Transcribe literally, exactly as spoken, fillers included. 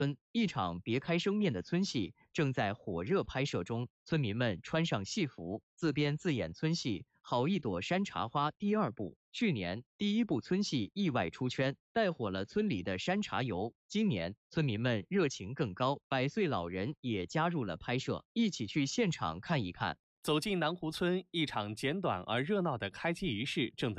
村一场别开生面的村戏正在火热拍摄中，村民们穿上戏服，自编自演村戏《好一朵山茶花》第二部。去年第一部村戏意外出圈，带火了村里的山茶游。今年村民们热情更高，百岁老人也加入了拍摄，一起去现场看一看。 走进南湖村，一场简短而热闹的开机仪式正在